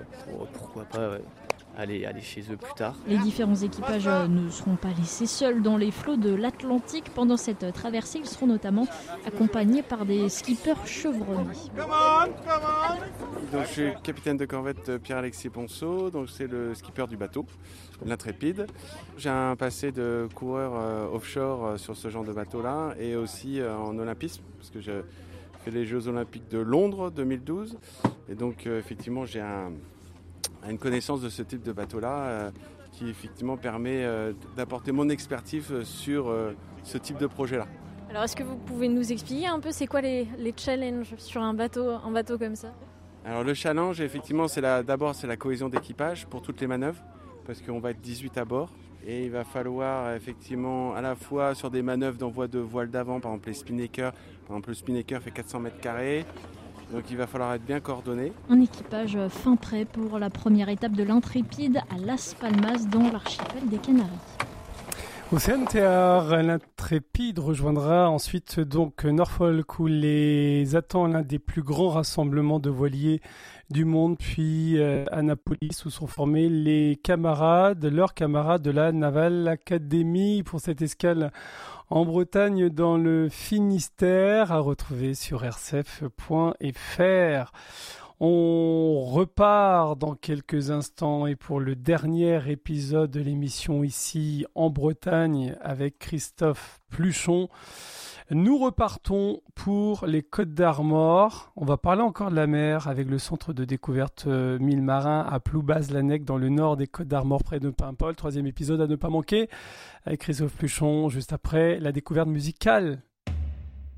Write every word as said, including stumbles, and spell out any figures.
Oh, pourquoi pas, ouais. aller, aller chez eux plus tard. Les différents équipages ne seront pas laissés seuls dans les flots de l'Atlantique. Pendant cette traversée, ils seront notamment accompagnés par des skippers chevronnés. Donc, je suis capitaine de corvette Pierre-Alexis Ponceau, donc c'est le skipper du bateau, l'Intrépide. J'ai un passé de coureur euh, offshore euh, sur ce genre de bateau-là et aussi euh, en olympisme, parce que j'ai fait les Jeux Olympiques de Londres deux mille douze. Et donc, euh, effectivement, j'ai un, une connaissance de ce type de bateau-là euh, qui, effectivement, permet euh, d'apporter mon expertise sur euh, ce type de projet-là. Alors, est-ce que vous pouvez nous expliquer un peu c'est quoi les, les challenges sur un bateau, un bateau comme ça ? Alors, le challenge, effectivement, c'est la, d'abord, c'est la cohésion d'équipage pour toutes les manœuvres, parce qu'on va être dix-huit à bord. Et il va falloir effectivement à la fois sur des manœuvres d'envoi de voile d'avant, par exemple les spinnaker, par exemple le spinnaker fait quatre cents mètres carrés, donc il va falloir être bien coordonné. Un équipage fin prêt pour la première étape de l'Intrépide à Las Palmas dans l'archipel des Canaries. Océan Théard, l'Intrépide rejoindra ensuite donc Norfolk où les attend l'un des plus grands rassemblements de voiliers du monde, puis euh, Annapolis où sont formés les camarades, leurs camarades de la Naval Academy pour cette escale en Bretagne dans le Finistère à retrouver sur r c f point f r. On repart dans quelques instants et pour le dernier épisode de l'émission ici en Bretagne avec Christophe Pluchon. Nous repartons pour les Côtes d'Armor. On va parler encore de la mer avec le centre de découverte euh, Mille Marins à Ploubaz-Lanec dans le nord des Côtes d'Armor près de Paimpol. Troisième épisode à ne pas manquer avec Christophe Pluchon juste après la découverte musicale